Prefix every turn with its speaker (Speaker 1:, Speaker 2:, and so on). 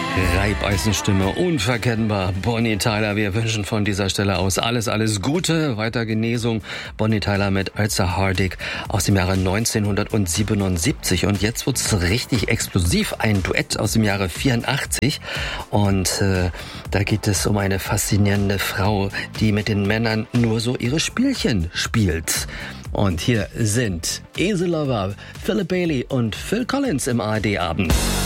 Speaker 1: Reibeisenstimme, unverkennbar. Bonnie Tyler, wir wünschen von dieser Stelle aus alles Gute, weiter Genesung. Bonnie Tyler mit Özlem Hardik aus dem Jahre 1977. Und jetzt wird's richtig explosiv, ein Duett aus dem Jahre 84. Und da geht es um eine faszinierende Frau, die mit den Männern nur so ihre Spielchen spielt. Und hier sind Easy Lover, Philip Bailey und Phil Collins im ARD-Abend.